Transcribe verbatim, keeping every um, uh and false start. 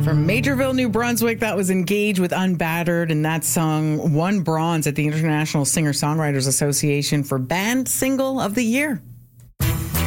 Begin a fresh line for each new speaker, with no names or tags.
From Majorville, New Brunswick, that was Engage with Unbattered, and that song won bronze at the International Singer-Songwriters Association for Band Single of the Year.